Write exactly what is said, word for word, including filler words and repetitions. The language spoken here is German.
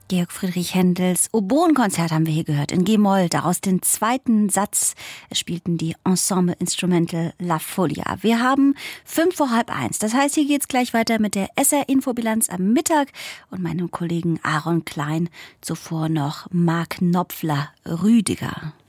Georg Friedrich Händels Oboenkonzert haben wir hier gehört, in G-Moll, daraus den zweiten Satz. Es spielten die Ensemble Instrumental La Folia. Wir haben fünf vor halb eins. Das heißt, hier geht's gleich weiter mit der S R-Infobilanz am Mittag und meinem Kollegen Aaron Klein. Zuvor noch Mark Knopfler, Rüdiger.